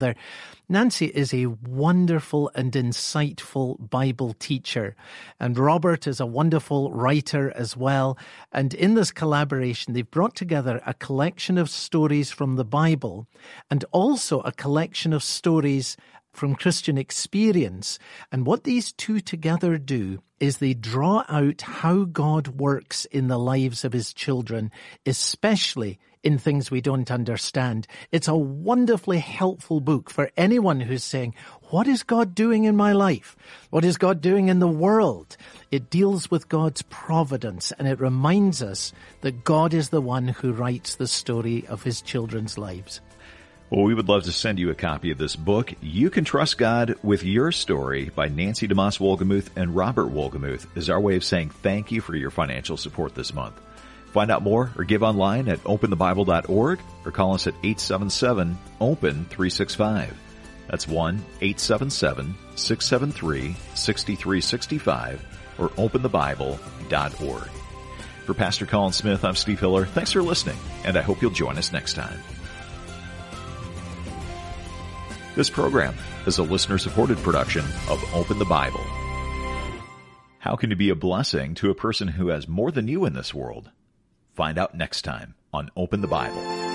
there. Nancy is a wonderful and insightful Bible teacher, and Robert is a wonderful writer as well. And in this collaboration, they've brought together a collection of stories from the Bible and also a collection of stories from Christian experience. And what these two together do is they draw out how God works in the lives of his children, especially in things we don't understand. It's a wonderfully helpful book for anyone who's saying, what is God doing in my life? What is God doing in the world? It deals with God's providence, and it reminds us that God is the one who writes the story of his children's lives. Well, we would love to send you a copy of this book, You Can Trust God with Your Story by Nancy DeMoss Wolgemuth and Robert Wolgemuth, is our way of saying thank you for your financial support this month. Find out more or give online at openthebible.org or call us at 877-OPEN-365. That's 1-877-673-6365 or openthebible.org. For Pastor Colin Smith, I'm Steve Hiller. Thanks for listening, and I hope you'll join us next time. This program is a listener-supported production of Open the Bible. How can you be a blessing to a person who has more than you in this world? Find out next time on Open the Bible.